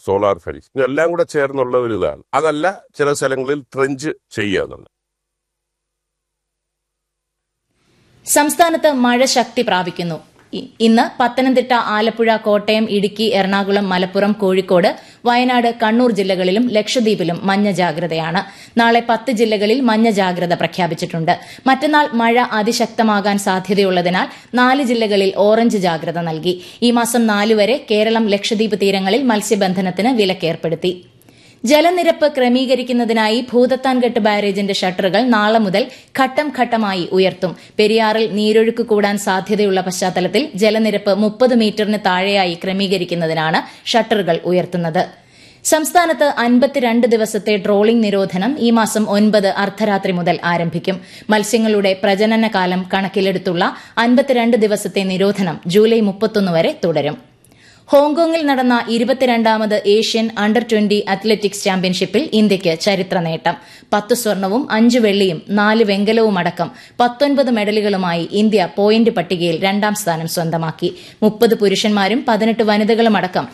Solar fencing എല്ലാം കൂടെ ചേർന്നുള്ള ഒരു ഇതാണ്. അതല്ല, ചില സ്ഥലങ്ങളിൽ ട്രെഞ്ച് ചെയ്യുക എന്നുള്ളത്. സംസ്ഥാനത്ത് മഴ ശക്തി പ്രാപിക്കുന്നു. ഇന്ന് പത്തനംതിട്ട, ആലപ്പുഴ, കോട്ടയം, ഇടുക്കി, എറണാകുളം, മലപ്പുറം, കോഴിക്കോട്, വയനാട്, കണ്ണൂർ ജില്ലകളിലും ലക്ഷദ്വീപിലും മഞ്ഞ ജാഗ്രതയാണ്. നാളെ 10 ജില്ലകളിൽ മഞ്ഞ ജാഗ്രത പ്രഖ്യാപിച്ചിട്ടുണ്ട്. മറ്റന്നാൾ മഴ അതിശക്തമാകാൻ സാധ്യതയുള്ളതിനാൽ 4 ജില്ലകളിൽ ഓറഞ്ച് ജാഗ്രത നൽകി. ഈ മാസം 4 വരെ കേരളം, ലക്ഷദ്വീപ് തീരങ്ങളിൽ മത്സ്യബന്ധനത്തിന് വിലക്കേർപ്പെടുത്തി. ജലനിരപ്പ് ക്രമീകരിക്കുന്നതിനായി ഭൂതത്താൻകെട്ട് ബാരേജിന്റെ ഷട്ടറുകൾ നാളെ മുതൽ ഘട്ടം ഘട്ടമായി ഉയർത്തും. പെരിയാറിൽ നീരൊഴുക്ക് കൂടാൻ സാധ്യതയുള്ള പശ്ചാത്തലത്തിൽ ജലനിരപ്പ് 30 മീറ്ററിന് താഴെയായി ക്രമീകരിക്കുന്നതിനാണ് ഷട്ടറുകൾ ഉയർത്തുന്നത്. സംസ്ഥാനത്ത് 52 ദിവസത്തെ ട്രോളിംഗ് നിരോധനം ഈ മാസം 9 അർദ്ധരാത്രി മുതൽ ആരംഭിക്കും. മത്സ്യങ്ങളുടെ പ്രജനനകാലം കണക്കിലെടുത്തുള്ള 52 ദിവസത്തെ നിരോധനം ജൂലൈ 31 വരെ തുടരും. ഹോങ്കോങ്ങിൽ നടന്ന 22ാമത് ഏഷ്യൻ അണ്ടർ 20 അത്ലറ്റിക്സ് ചാമ്പ്യൻഷിപ്പിൽ ഇന്ത്യയ്ക്ക് ചരിത്ര നേട്ടം. 10 സ്വർണവും 5 വെള്ളിയും 4 വെങ്കലവും അടക്കം 19 മെഡലുകളുമായി ഇന്ത്യ പോയിന്റ് പട്ടികയിൽ 2ാം സ്ഥാനം സ്വന്തമാക്കി. 30 പുരുഷന്മാരും 18 വനിതകളും അടക്കം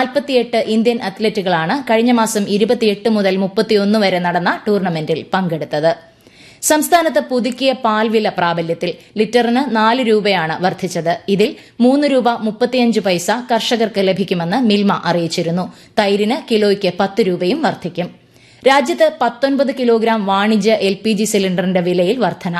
48 ഇന്ത്യൻ അത്ലറ്റുകളാണ് കഴിഞ്ഞ മാസം 28 മുതൽ 31 വരെ നടന്ന ടൂർണമെന്റിൽ പങ്കെടുത്തത്. സംസ്ഥാനത്ത് പുതുക്കിയ പാൽ വില പ്രാബല്യത്തിൽ. ലിറ്ററിന് 4 രൂപയാണ് വർദ്ധിച്ചത്. ഇതിൽ 3 രൂപ 35 പൈസ കർഷകർക്ക് ലഭിക്കുമെന്ന് മിൽമ അറിയിച്ചിരുന്നു. തൈരിന് കിലോയ്ക്ക് 10 രൂപയും വർദ്ധിക്കും. രാജ്യത്ത് 19 കിലോഗ്രാം വാണിജ്യ LPG സിലിണ്ടറിന്റെ വിലയിൽ വർധന.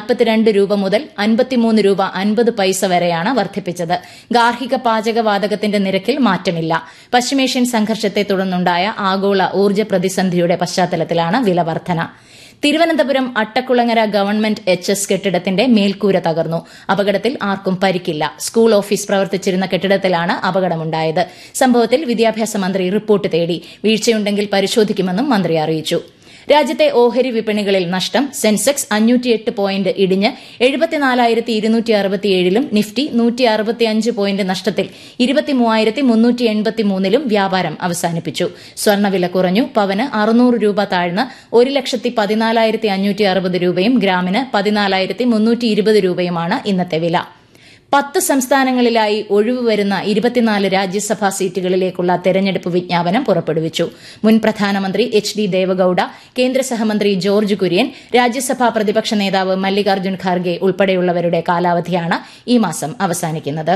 42 രൂപ മുതൽ 53 രൂപ 50 പൈസ വരെയാണ് വർദ്ധിപ്പിച്ചത്. ഗാർഹിക പാചകവാതകത്തിന്റെ നിരക്കിൽ മാറ്റമില്ല. പശ്ചിമേഷ്യൻ സംഘർഷത്തെ തുടർന്നുണ്ടായ ആഗോള ഊർജ്ജ പ്രതിസന്ധിയുടെ പശ്ചാത്തലത്തിലാണ് വില വർധന. തിരുവനന്തപുരം അട്ടക്കുളങ്ങര ഗവൺമെന്റ് HS കെട്ടിടത്തിന്റെ മേൽക്കൂര തകർന്നു. അപകടത്തിൽ ആർക്കും പരിക്കില്ല. സ്കൂൾ ഓഫീസ് പ്രവർത്തിച്ചിരുന്ന കെട്ടിടത്തിലാണ് അപകടമുണ്ടായത്. സംഭവത്തിൽ വിദ്യാഭ്യാസ മന്ത്രി റിപ്പോർട്ട് തേടി. വീഴ്ചയുണ്ടെങ്കിൽ പരിശോധിക്കുമെന്നും മന്ത്രി അറിയിച്ചു. രാജ്യത്തെ ഓഹരി വിപണികളിൽ നഷ്ടം. സെൻസെക്സ് 508 പോയിന്റ് ഇടിഞ്ഞ് 74,267ലും നിഫ്റ്റി 165 പോയിന്റ് നഷ്ടത്തിൽ 23,383ലും വ്യാപാരം അവസാനിപ്പിച്ചു. സ്വർണ്ണവില കുറഞ്ഞു. പവന് 600 രൂപ താഴ്ന്ന് 1,14,560 രൂപയും ഗ്രാമിന് 14,320 രൂപയുമാണ് ഇന്നത്തെ വില. 10 സംസ്ഥാനങ്ങളിലായി ഒഴിവ് വരുന്ന 24 രാജ്യസഭാ സീറ്റുകളിലേക്കുള്ള തെരഞ്ഞെടുപ്പ് വിജ്ഞാപനം പുറപ്പെടുവിച്ചു. മുൻ പ്രധാനമന്ത്രി HD ദേവഗൌഡ, കേന്ദ്ര സഹമന്ത്രി ജോർജ് കുര്യൻ, രാജ്യസഭാ പ്രതിപക്ഷ നേതാവ് മല്ലികാർജ്ജുൻ ഖാർഗെ ഉൾപ്പെടെയുള്ളവരുടെ കാലാവധിയാണ് ഈ മാസം അവസാനിക്കുന്നത്.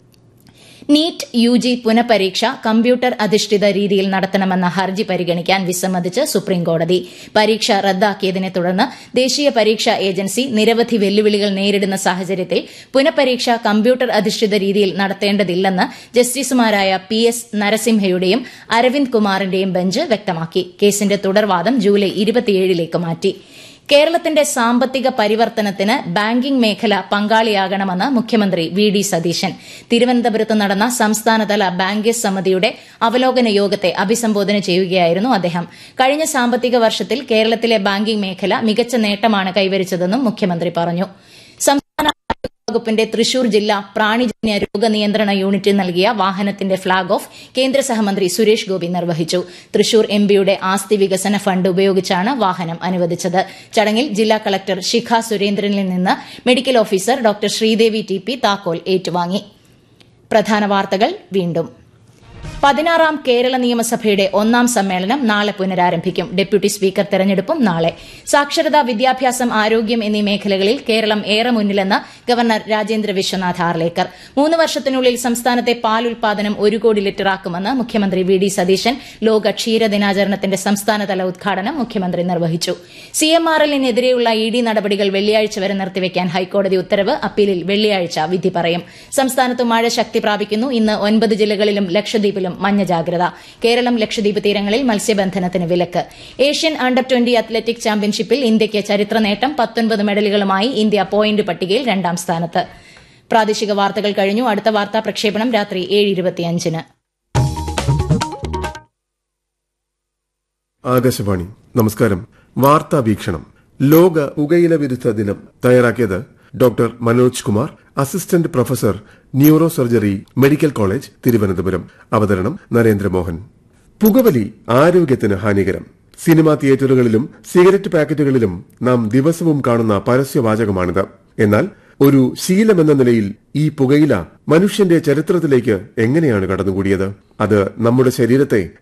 നീറ്റ് UG പുനഃപരീക്ഷ കമ്പ്യൂട്ടർ അധിഷ്ഠിത രീതിയിൽ നടത്തണമെന്ന ഹർജി പരിഗണിക്കാൻ വിസമ്മതിച്ച് സുപ്രീംകോടതി. പരീക്ഷ റദ്ദാക്കിയതിനെ തുടർന്ന് ദേശീയ പരീക്ഷാ ഏജൻസി നിരവധി വെല്ലുവിളികൾ നേരിടുന്ന സാഹചര്യത്തിൽ പുനഃപരീക്ഷ കമ്പ്യൂട്ടർ അധിഷ്ഠിത രീതിയിൽ നടത്തേണ്ടതില്ലെന്ന് ജസ്റ്റിസുമാരായ PS നരസിംഹയുടെയും അരവിന്ദ് കുമാറിന്റെയും ബെഞ്ച് വ്യക്തമാക്കി. കേസിന്റെ തുടർവാദം ജൂലൈ 27ലേക്ക് മാറ്റി. കേരളത്തിന്റെ സാമ്പത്തിക പരിവർത്തനത്തിന് ബാങ്കിംഗ് മേഖല പങ്കാളിയാകണമെന്ന് മുഖ്യമന്ത്രി VD സതീശൻ. തിരുവനന്തപുരത്ത് നടന്ന സംസ്ഥാനതല ബാങ്കേഴ്സ് സമിതിയുടെ അവലോകന യോഗത്തെ അഭിസംബോധന ചെയ്യുകയായിരുന്നു അദ്ദേഹം. കഴിഞ്ഞ സാമ്പത്തിക വർഷത്തിൽ കേരളത്തിലെ ബാങ്കിംഗ് മേഖല മികച്ച നേട്ടമാണ് കൈവരിച്ചതെന്നും മുഖ്യമന്ത്രി പറഞ്ഞു. സംസ്ഥാന വകുപ്പിന്റെ തൃശൂർ ജില്ലാ പ്രാണിജന്യ രോഗനിയന്ത്രണ യൂണിറ്റിൽ നൽകിയ വാഹനത്തിന്റെ ഫ്ളാഗ് ഓഫ് കേന്ദ്ര സഹമന്ത്രി സുരേഷ് ഗോപി നിർവഹിച്ചു. തൃശൂർ MPയുടെ ആസ്തി വികസന ഫണ്ട് ഉപയോഗിച്ചാണ് വാഹനം അനുവദിച്ചത്. ചടങ്ങിൽ ജില്ലാ കളക്ടർ ശിഖ സുരേന്ദ്രനിൽ നിന്ന് medical officer doctor Sridevi TP താക്കോൽ ഏറ്റുവാങ്ങി. പ്രധാന വാർത്തകൾ വീണ്ടും. 16ാം കേരള നിയമസഭയുടെ 1ാം സമ്മേളനം നാളെ പുനരാരംഭിക്കും. ഡെപ്യൂട്ടി സ്പീക്കർ തെരഞ്ഞെടുപ്പും നാളെ. സാക്ഷരത, വിദ്യാഭ്യാസം, ആരോഗ്യം എന്നീ മേഖലകളിൽ കേരളം ഏറെ മുന്നിലെന്ന് ഗവർണർ രാജേന്ദ്ര വിശ്വനാഥ് ആർലേക്കർ. 3 വർഷത്തിനുള്ളിൽ സംസ്ഥാനത്തെ പാൽ ഉൽപാദനം 1 കോടി ലിറ്ററാക്കുമെന്ന് മുഖ്യമന്ത്രി VD സതീശൻ. ലോക ക്ഷീര ദിനാചരണത്തിന്റെ സംസ്ഥാനതല ഉദ്ഘാടനം മുഖ്യമന്ത്രി നിർവഹിച്ചു. CMRLനെതിരെയുള്ള ED നടപടികൾ വെള്ളിയാഴ്ച വരെ നിർത്തിവെക്കാൻ ഹൈക്കോടതി ഉത്തരവ്. അപ്പീലിൽ വെള്ളിയാഴ്ച വിധി പറയും. സംസ്ഥാനത്ത് മഴ ശക്തി പ്രാപിക്കുന്നു. ഇന്ന് 9 ജില്ലകളിലും ലക്ഷദ്വീപിലും മഞ്ഞ ജാഗ്രത. കേരളം, ലക്ഷദ്വീപ് തീരങ്ങളിൽ മത്സ്യബന്ധനത്തിന് വിലക്ക്. ഏഷ്യൻ അണ്ടർ 20 അത്ലറ്റിക് ചാമ്പ്യൻഷിപ്പിൽ ഇന്ത്യയ്ക്ക് ചരിത്ര നേട്ടം. 19 മെഡലുകളുമായി ഇന്ത്യ പോയിന്റ് പട്ടികയിൽ 2ാം സ്ഥാനത്ത്. പ്രാദേശിക വാർത്തകൾ കഴിഞ്ഞു. അടുത്ത വാർത്താ പ്രക്ഷേപണം രാത്രി 7:25-ന്. ആകാശവാണി. നമസ്കാരം. വാർത്താ വീക്ഷണം. ലോക പുകയില വിരുദ്ധ ദിനം. തയ്യാറാക്കിയത് doctor Manoj Kumar, assistant professor, neuro surgery, medical college, Thiruvananthapuram. അവതരണം നരേന്ദ്രമോഹൻ. പുകവലി ആരോഗ്യത്തിന് ഹാനികരം. സിനിമാ തിയേറ്ററുകളിലും സിഗരറ്റ് പാക്കറ്റുകളിലും നാം ദിവസവും കാണുന്ന പരസ്യവാചകമാണിത്. എന്നാൽ ഒരു ശീലമെന്ന നിലയിൽ ഈ പുകയില മനുഷ്യന്റെ ചരിത്രത്തിലേക്ക് എങ്ങനെയാണ് കടന്നുകൂടിയത്? അത് നമ്മുടെ ശരീരത്തെ